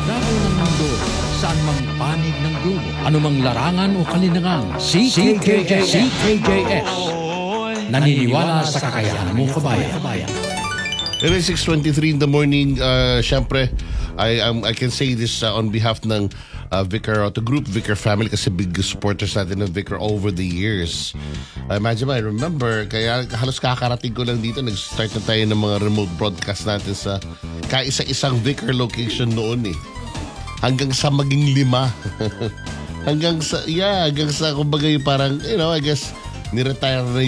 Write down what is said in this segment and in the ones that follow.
Dako ng mundo, saan mang panig ng globo, anumang larangan o kalinangan, CKJS. Naniniwala sa kakayahan mo, kabayan. It is 6:23 in the morning. Siyempre, I can say this on behalf ng Vicar Auto Group, Vicar family, kasi big supporters natin ng Vicar over the years. Imagine, I remember, kaya halos kakarating ko lang dito, nag-start na tayo ng mga remote broadcast natin sa kaisa-isang Vicar location noon eh. Hanggang sa maging 5. hanggang sa, kumbaga yung parang, I guess, niretire na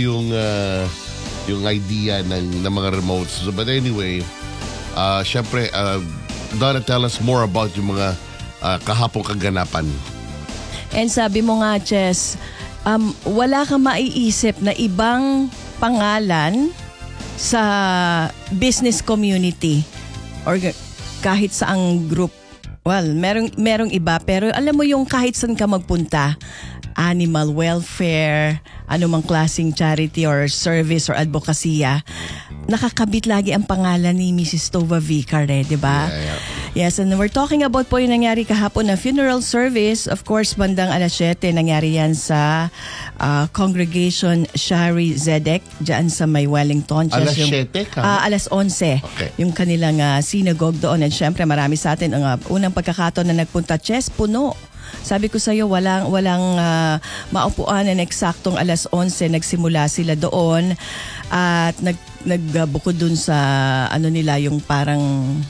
yung idea ng mga remotes. So, but anyway, syempre, Donna, tell us more about yung mga kahapong kaganapan. And sabi mo nga, Chess, wala kang maiisip na ibang pangalan sa business community or kahit saang group. Well, merong iba, pero alam mo yung kahit saan ka magpunta, animal welfare, anumang klaseng charity or service or advokasya, nakakabit lagi ang pangalan ni Mrs. Tova Vicar, di ba? Yeah. Yes, and we're talking about po yung nangyari kahapon na funeral service. Of course, bandang 7:00, nangyari yan sa Congregation Shari Zedek, dyan sa may Wellington. Alas 7 ka? Alas 11. Okay. Yung kanilang synagogue doon. And syempre, marami sa atin ang unang pagkakataon na nagpunta, Chess, puno. Sabi ko sa'yo, walang maupuan na eksaktong alas 11. Nagsimula sila doon at nagbukod dun sa nila yung parang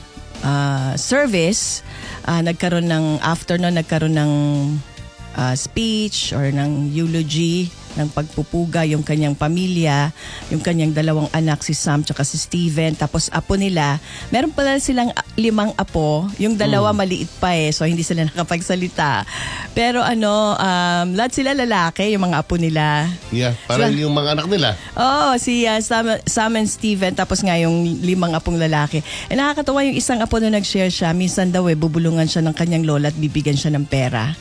service. Nagkaroon ng afternoon, nagkaroon ng speech or ng eulogy, ng pagpupuga yung kanyang pamilya, yung kanyang 2 anak, si Sam tsaka si Steven, tapos apo nila. Meron pala silang 5 apo, yung 2 maliit pa so hindi sila nakapagsalita. Pero lahat sila lalaki, yung mga apo nila. Yeah, parang yung mga anak nila. Si Sam and Steven, tapos nga yung 5 apong lalaki. Nakakatawa yung isang apo na nag-share siya, minsan daw bubulungan siya ng kanyang lola at bibigyan siya ng pera.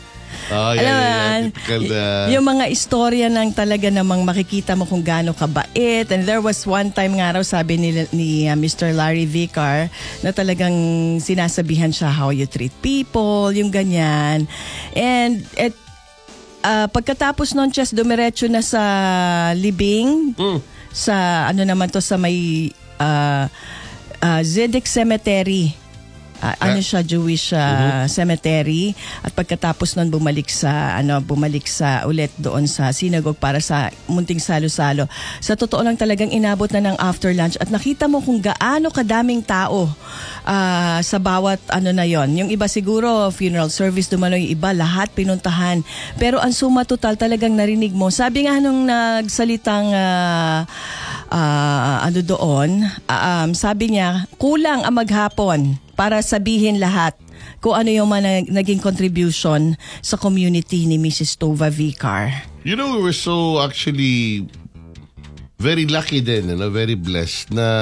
Yung mga istorya ng talaga namang makikita mo kung gaano kabait. And there was one time nga raw, sabi ni Mr. Larry Vicar, na talagang sinasabihan siya how you treat people, yung ganyan. And pagkatapos nun, Chess, dumiretso na sa libing, sa sa may Zedek Cemetery. Siya, Jewish cemetery, at pagkatapos nun bumalik sa ulit doon sa synagogue para sa munting salo-salo. Sa totoo lang, talagang inabot na ng after lunch at nakita mo kung gaano kadaming tao sa bawat na yon. Yung iba siguro funeral service, dumalo, yung iba lahat pinuntahan. Pero ang suma total, talagang narinig mo. Sabi nga nung nagsalitang doon, sabi niya, kulang ang maghapon para sabihin lahat kung ano yung naging contribution sa community ni Mrs. Tova Vicar. We were so actually very lucky din, very blessed na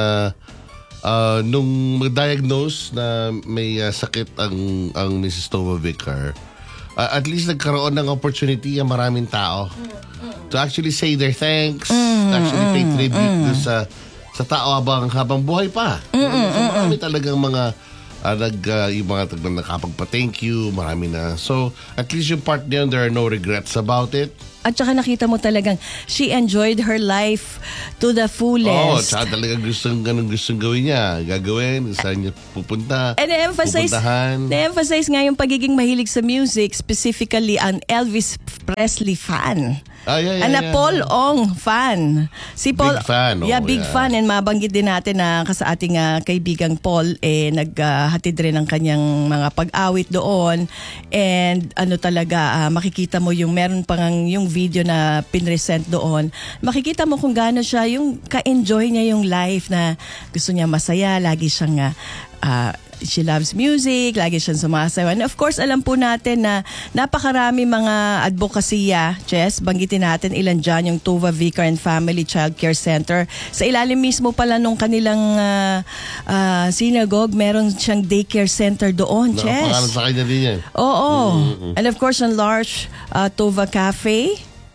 nung mag-diagnose na may sakit ang Mrs. Tova Vicar, at least nagkaroon ng opportunity ang maraming tao to actually say their thanks, actually pay tribute sa tao habang buhay pa. So marami talagang mga yung mga nakapagpa-thank you, marami na. So, at least yung part niyan, there are no regrets about it. At saka nakita mo talagang she enjoyed her life to the fullest. Tsaka talagang gustong gawin niya. Gagawin, saan niya pupunta. And na-emphasize nga yung pagiging mahilig sa music, specifically an Elvis Presley fan. Paul Ong fan. Si Paul, big fan. Big fan. And mabanggit din natin na sa ating kaibigang Paul, naghatid rin ng kanyang mga pag-awit doon. And talaga, makikita mo yung meron pang yung video na pinresent doon. Makikita mo kung gaano siya, yung ka-enjoy niya yung life, na gusto niya masaya, lagi siyang she loves music, lagi siyang sumasayaw. And of course, alam po natin na napakarami mga advokasya, Chess, banggitin natin ilan dyan, yung Tova Vicar and Family Child Care Center. Sa ilalim mismo pala nung kanilang synagogue, meron siyang daycare center doon, Chess. Pangalan sa kanya din yan. Oo. And of course, ang large Tova Cafe.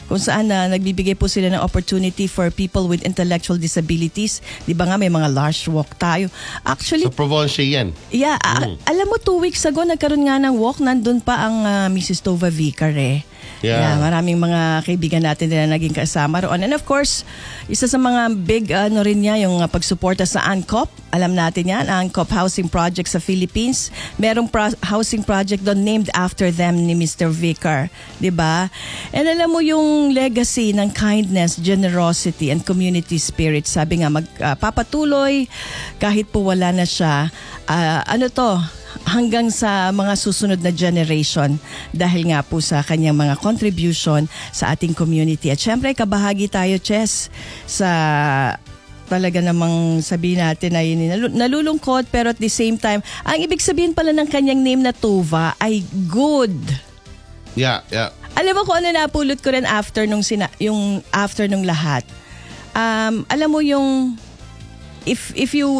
kung saan nagbibigay po sila ng opportunity for people with intellectual disabilities. Di ba nga may mga large walk tayo. Actually, Sa Provence yan. yeah, alam mo 2 weeks ago nagkaroon nga ng walk, nandun pa ang Mrs. Tova Vicar Yeah. maraming mga kaibigan natin na naging kasama roon. And of course, isa sa mga big rin niya yung pagsuporta sa ANCOP. Alam natin yan, ANCOP Housing Project sa Philippines. Merong housing project doon named after them ni Mr. Vicar. Diba? And alam mo yung legacy ng kindness, generosity, and community spirit. Sabi nga, magpapatuloy kahit po wala na siya. Hanggang sa mga susunod na generation dahil nga po sa kanyang mga contribution sa ating community. At syempre, kabahagi tayo, Chess, sa talaga namang sabihin natin ay nalulungkot pero at the same time, ang ibig sabihin pala ng kanyang name na Tova ay good. Yeah. Alam mo kung ano napulot ko rin after yung after nung lahat. Alam mo yung if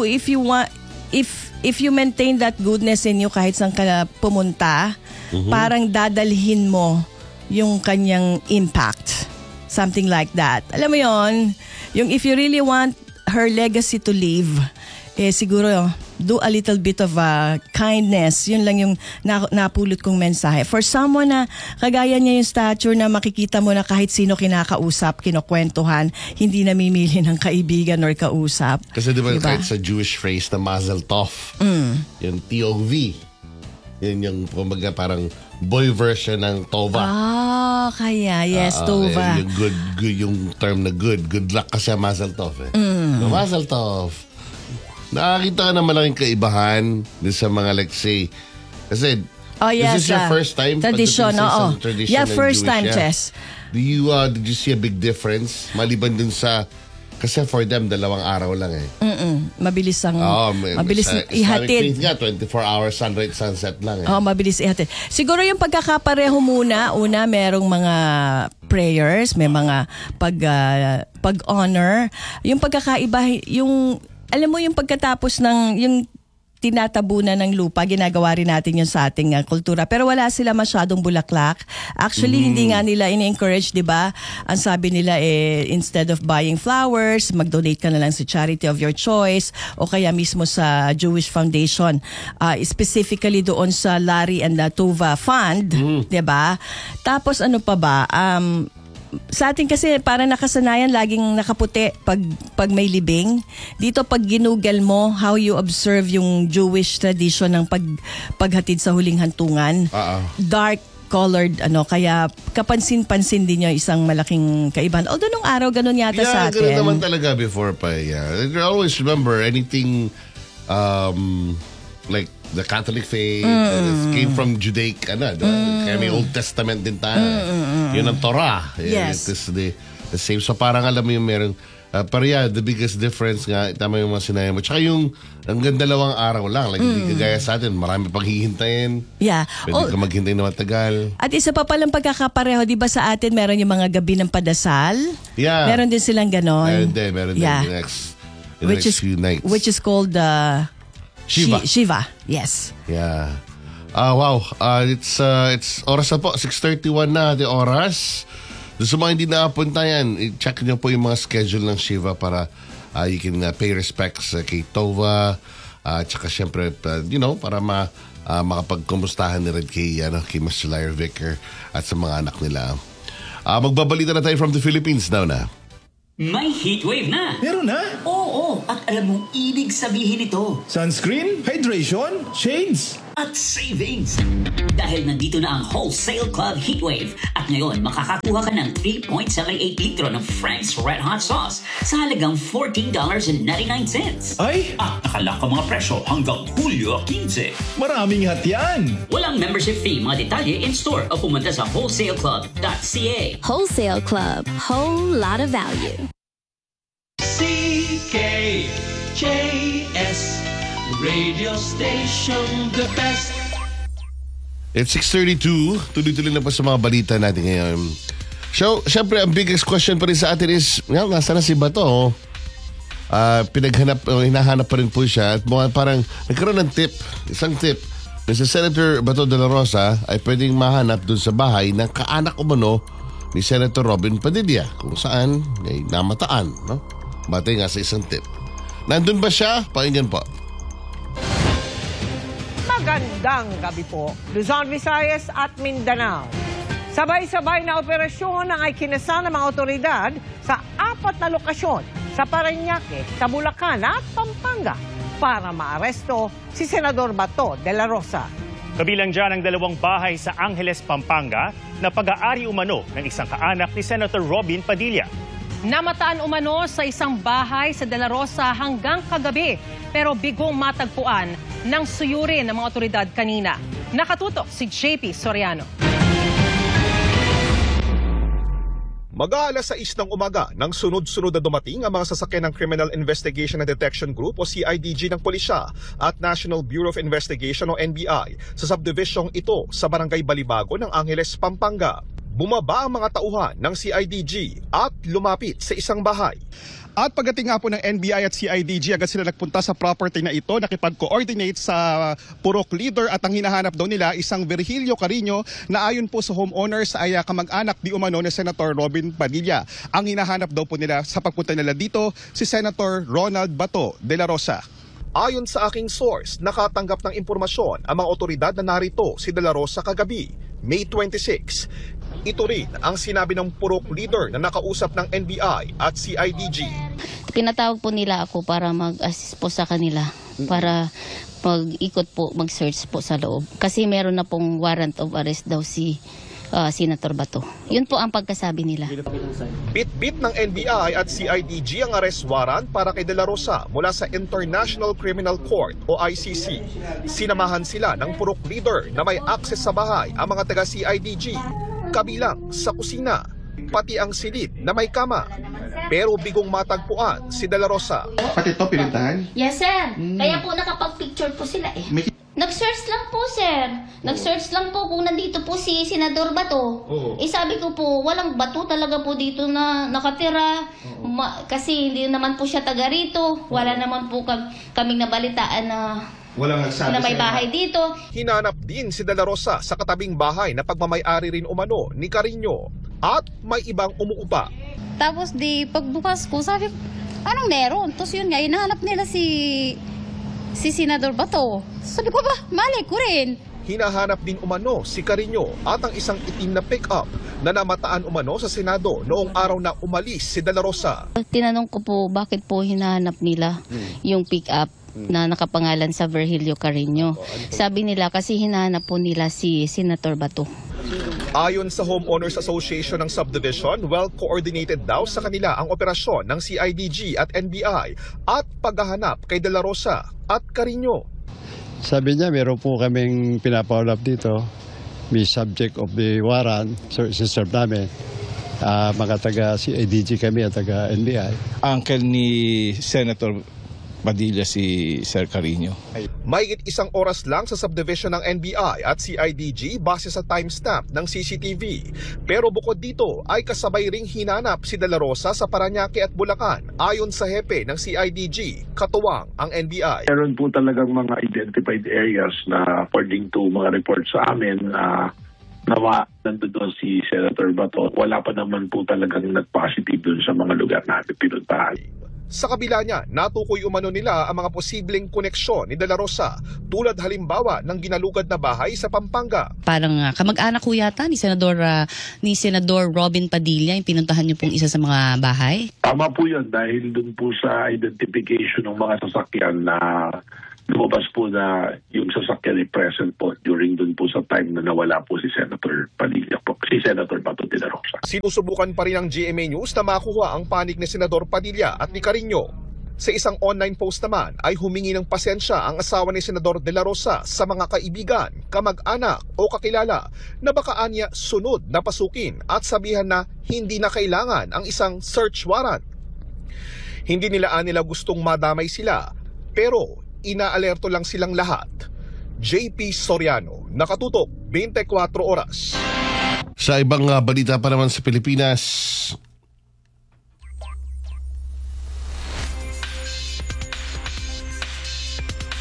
you maintain that goodness in you kahit saan ka pumunta, parang dadalhin mo yung kanyang impact. Something like that. Alam mo yon, yung if you really want her legacy to live, siguro do a little bit of kindness. Yun lang yung napulot kong mensahe. For someone na kagaya niya yung stature na makikita mo na kahit sino kinakausap, kinukwentuhan, hindi namimili ng kaibigan or kausap. Kasi diba? Kahit sa Jewish phrase na Mazel Tov, yung TOV, yun yung kumbaga parang boy version ng Tova. Kaya yes, Tova. Yung good, yung term na good. Good luck kasi Mazel Tov So, Mazel Tov. Nakakita ka na malaking kaibahan sa mga like say, kasi yes, this is your first time? Tradition, oo. Yeah, first time, Chess. Did you see a big difference? Maliban dun sa, kasi for them, 2 araw lang Mabilis ihatid. Nga, 24 hours sunrise, sunset lang Mabilis ihatid. Siguro yung pagkakapareho muna, merong mga prayers, may mga pag-honor. Yung pagkakaiba, yung alam mo yung pagkatapos ng yung tinatabunan ng lupa, ginagawa rin natin yun sa ating kultura. Pero wala sila masyadong bulaklak. Actually, hindi nga nila ini-encourage, di ba? Ang sabi nila instead of buying flowers, mag-donate ka na lang sa charity of your choice o kaya mismo sa Jewish Foundation. Specifically doon sa Larry and Tova Fund, di ba? Tapos ano pa ba? Sa atin kasi parang nakasanayan laging nakaputi pag may libing. Dito pag ginugel mo how you observe yung Jewish tradition ng paghatid sa huling hantungan. Dark colored kaya kapansin-pansin din yung isang malaking kaibahan. Although nung araw ganun yata sa atin. Yeah, ganun naman talaga before pa. Yeah. I always remember anything like the Catholic faith came from Judaic kaya may Old Testament din tayo. Yun ang Torah. Yes. It is the same. So parang alam mo yung meron pero the biggest difference nga, tama yung mga sinabi mo. Tsaka yung hanggang 2 araw lang. Like hindi kagaya sa atin, marami pang hihintayin. Yeah. Pwede ka maghintay na matagal. At isa pa palang pagkakapareho, di ba sa atin meron yung mga gabi ng padasal? Yeah. Meron din silang ganon. Meron din. The next few nights. Which is called Shiva. Shiva, yes. Yeah. Wow. It's oras na po. 6:31 na the oras. Doon sa mga hindi nakapunta yan, i-check nyo po yung mga schedule ng Shiva para you can pay respects kay Tova. Tsaka syempre, para makapagkumustahan na rin kay Mr. Larry Vicar at sa mga anak nila. Magbabalita na tayo from the Philippines now na. May heatwave na! Meron na? Oo, at alam mong ibig sabihin ito. Sunscreen, hydration, shades. At savings! Dahil nandito na ang Wholesale Club Heatwave. At ngayon, makakakuha ka ng 3.78 litro ng Frank's Red Hot Sauce sa halagang $14.99. Ay, At nakalak ang mga presyo hanggang Hulyo 15. maraming hatyan. Walang membership fee, mga detalye in-store o pumunta sa wholesaleclub.ca. Wholesale Club. Whole lot of value. CKJS Radio Station, the best. It's 6:32. Tuloy-tuloy na pa sa mga balita natin ngayon. So, syempre, ang biggest question pa rin sa atin is, nasa na si Bato? Hinahanap pa rin po siya. At parang nagkaroon ng isang tip. Na si Senator Bato de la Rosa ay pwedeng mahanap dun sa bahay ng kaanak umano ni Senator Robin Padilla kung saan ay namataan, no? Batay nga sa isang tip. Nandun ba siya? Pakinggan po. Magandang gabi po, Luzon, Visayas at Mindanao. Sabay-sabay na operasyon ang ay kinasa ng mga otoridad sa 4 na lokasyon sa Parañaque, sa Bulacan at Pampanga para maaresto si Senador Bato de la Rosa. Kabilang dyan ang 2 bahay sa Angeles, Pampanga na pag-aari umano ng isang kaanak ni Senator Robin Padilla. Namataan umano sa isang bahay sa De La Rosa hanggang kagabi pero bigong matagpuan ng suyuri ng mga otoridad kanina. Nakatutok si JP Soriano. Mag-aalas 6 ng umaga nang sunod-sunod na dumating ang mga sasakyan ng Criminal Investigation and Detection Group o CIDG ng Pulisya at National Bureau of Investigation o NBI sa subdivisyong ito sa Barangay Balibago ng Angeles, Pampanga. Bumaba ang mga tauhan ng CIDG at lumapit sa isang bahay. At pagdating nga po ng NBI at CIDG, agad sila nagpunta sa property na ito, nakipag-coordinate sa purok leader at ang hinahanap daw nila isang Virgilio Carino na ayon po sa homeowners ay kamag-anak di umano ni Senator Robin Padilla. Ang hinahanap daw po nila sa pagpunta nila dito si Senator Ronald Bato de la Rosa. Ayon sa aking source, nakatanggap ng impormasyon ang mga otoridad na narito si De La Rosa kagabi, May 26. Ito rin ang sinabi ng purok leader na nakausap ng NBI at CIDG. Tinatawag po nila ako para mag-assist po sa kanila, para mag-ikot po, mag-search po sa loob. Kasi meron na pong warrant of arrest daw si Senator Bato. Yun po ang pagkasabi nila. Bit-bit ng NBI at CIDG ang arrest warrant para kay De La Rosa mula sa International Criminal Court o ICC. Sinamahan sila ng purok leader na may access sa bahay ang mga taga-CIDG, kabilang sa kusina, pati ang silid na may kama. Pero bigong matagpuan si De La Rosa. Pati ito pinuntahan? Yes, sir. Kaya po nakapag-picture po sila eh. Nag-search lang po, sir. Nag-search lang po kung nandito po si Senador Bato. Sabi ko po, walang bato talaga po dito na nakatira. Kasi hindi naman po siya taga rito. Wala naman po kaming nabalitaan na may bahay dito. Hinanap din si De La Rosa sa katabing bahay na pagmamay-ari rin umano ni Carino. At may ibang umuupa. Tapos di pagbukas ko, sabi, anong meron? Tapos yun nga, hinahanap nila si Senador Bato. Sabi ko ba, mali ko rin. Hinahanap din umano si Carino at ang isang itim na pick-up na namataan umano sa Senado noong araw na umalis si De La Rosa. Tinanong ko po bakit po hinahanap nila yung pick-up na nakapangalan sa Virgilio Carino. Sabi nila kasi hinahanap po nila si Senator Bato. Ayon sa Homeowners Association ng Subdivision, well-coordinated daw sa kanila ang operasyon ng CIDG at NBI at paghahanap kay De La Rosa at Carino. Sabi niya, meron po kaming pinapaulap dito. May subject of the warrant, serve namin. Mga taga-CIDG kami at taga-NBI. Uncle ni Senator Padilla si Sir Carino. Mahigit 1 oras lang sa subdivision ng NBI at CIDG base sa timestamp ng CCTV. Pero bukod dito ay kasabay ring hinanap si De La Rosa sa Parañaque at Bulacan ayon sa hepe ng CIDG, katuwang ang NBI. Meron po talagang mga identified areas na according to mga reports sa amin nandun doon si Senator Bato. Wala pa naman po talagang nag-positive doon sa mga lugar natin pinuntahan. Sa kabila niya, natukoy umano nila ang mga posibleng koneksyon ni De La Rosa tulad halimbawa ng ginalugad na bahay sa Pampanga. Parang kamag-anak ko yata ni Senador Robin Padilla yung pinuntahan niyo pong isa sa mga bahay? Tama po yun dahil dun po sa identification ng mga sasakyan na lumabas po na yung sasakyan ay present po during dun po sa time na nawala po si Senator Padilla po, si Senator Bato de la Rosa. Sinusubukan pa rin ng GMA News na makuha ang panig ni Senador Padilla at ni Carino. Sa isang online post naman ay humingi ng pasensya ang asawa ni Senador de la Rosa sa mga kaibigan, kamag-anak o kakilala na baka anya sunod na pasukin at sabihan na hindi na kailangan ang isang search warrant. Hindi nila gustong madamay sila pero inaalerto lang silang lahat. JP Soriano, nakatutok 24 oras. Sa ibang balita pa naman sa Pilipinas,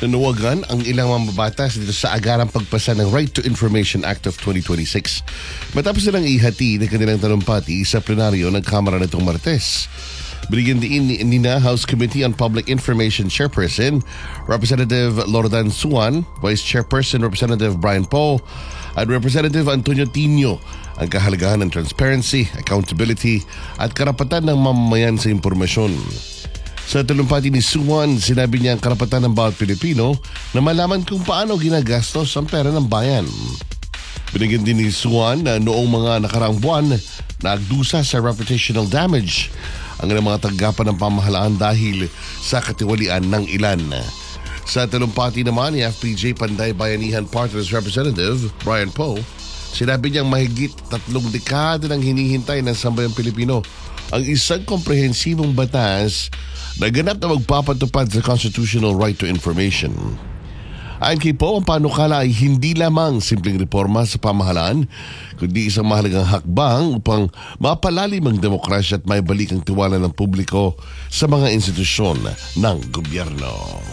Nanuwagan ang ilang mambabatas dito sa agarang pagpasa ng Right to Information Act of 2026. Matapos nilang ihati ng kanilang talumpati sa plenaryo ng Kamara nitong Martes. Binigyan din ni House Committee on Public Information Chairperson Representative Lordan Suan, Vice Chairperson Representative Brian Poe, at Representative Antonio Tino ang kahalagahan ng transparency, accountability at karapatan ng mamamayan sa impormasyon. Sa talumpati ni Suan, sinabi niya ang karapatan ng bawat Pilipino na malaman kung paano ginagastos ang pera ng bayan. Binigyan din ni Suan na noong mga nakaraang buwan nagdusa sa reputational damage ang mga tagapan ng pamahalaan dahil sa katiwalian ng ilan. Sa talumpati naman ni FPJ Panday Bayanihan Partners Representative Brian Poe, sinabi niyang mahigit 3 dekada nang hinihintay ng sambayang Pilipino ang isang komprehensibong batas na ganap na magpapatupad sa constitutional right to information. Ayon kay Poe, ang panukala ay hindi lamang simpleng reforma sa pamahalaan, kundi isang mahalagang hakbang upang mapalalim ang demokrasya at maibalik ang tiwala ng publiko sa mga institusyon ng gobyerno.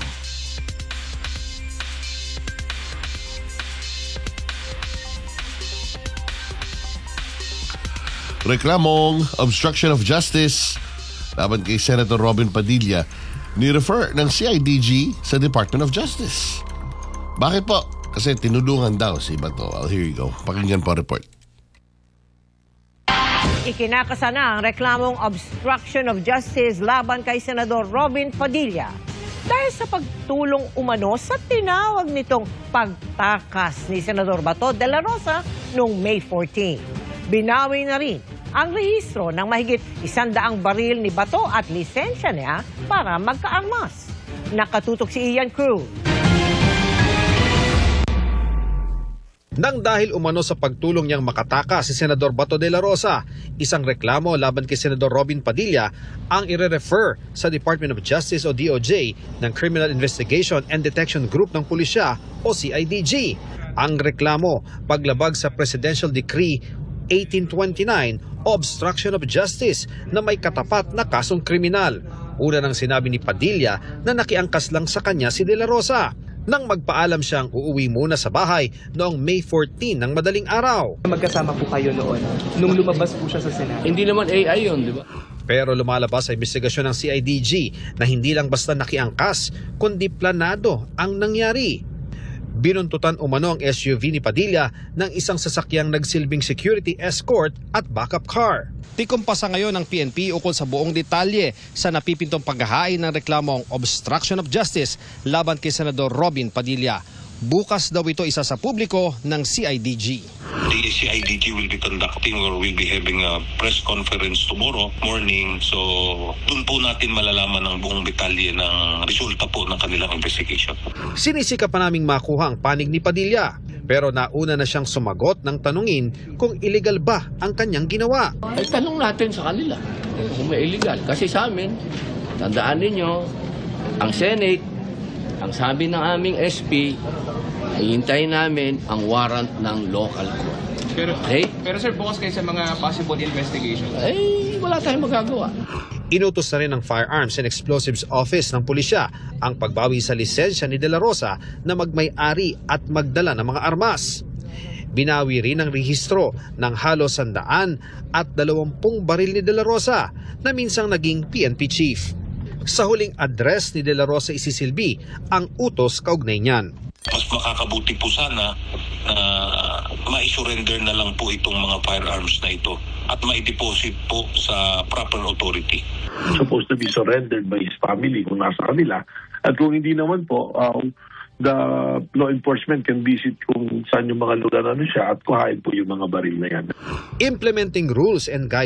Reklamong obstruction of justice laban kay Senator Robin Padilla ni-refer ng CIDG sa Department of Justice. Bakit po? Kasi tinulungan daw si Bato. Here you go. Pakinggan po report. Ikinakasa na ang reklamong obstruction of justice laban kay Senador Robin Padilla dahil sa pagtulong umano sa tinawag nitong pagtakas ni Senador Bato de la Rosa noong May 14. Binawi na rin ang rehistro ng mahigit 100 baril ni Bato at lisensya niya para magkaarmas. Nakatutok si Ian Cruz. Nang dahil umano sa pagtulong niyang makatakas si Senador Bato de la Rosa, isang reklamo laban kay Senador Robin Padilla ang ire-refer sa Department of Justice o DOJ ng Criminal Investigation and Detection Group ng Pulisya o CIDG. Ang reklamo, paglabag sa Presidential Decree 1829 o obstruction of justice na may katapat na kasong kriminal. Una nang sinabi ni Padilla na nakiangkas lang sa kanya si De La Rosa nang magpaalam siyang uuwi muna sa bahay noong May 14 ng madaling araw. Magkasama po kayo noon nung lumabas po siya sa Senado. Hindi naman AI yun, di ba? Pero lumalabas sa investigasyon ng CIDG na hindi lang basta nakiangkas, kundi planado ang nangyari. Binuntutan umano ang SUV ni Padilla ng isang sasakyang nagsilbing security escort at backup car. Tikumpasa ngayon ng PNP ukol sa buong detalye sa napipintong paghahain ng reklamong obstruction of justice laban kay Senador Robin Padilla. Bukas daw ito isa sa publiko ng CIDG. The CIDG will be conducting or will be having a press conference tomorrow morning. So, dun po natin malalaman ang buong detalye ng resulta po ng kanilang investigation. Sinisika pa naming makuha ang panig ni Padilla. Pero nauna na siyang sumagot ng tanungin kung illegal ba ang kanyang ginawa. Ay, tanong natin sa kanila kung may illegal. Kasi sa amin, tandaan ninyo, ang Senate, ang sabi ng aming SP, ay hintayin namin ang warrant ng local court. Pero sir, bukas kayo sa mga possible investigation? Ay, wala tayong magagawa. Inutos na rin ng Firearms and Explosives Office ng Pulisya ang pagbawi sa lisensya ni De La Rosa na magmay-ari at magdala ng mga armas. Binawi rin ang rehistro ng halos 100 at 20 baril ni De La Rosa na minsang naging PNP chief. Sa huling address ni De La Rosa isisilbi ang utos kaugnay niyan. Mas makakabuti po sana na ma-surrender na lang po itong mga firearms na ito at ma-deposit po sa proper authority. Supposed to be surrendered by his family kung nasa kanila. At kung hindi naman po, the law enforcement can visit kung saan yung mga lugar na siya at kuhain po yung mga baril na yan. Implementing rules and guidelines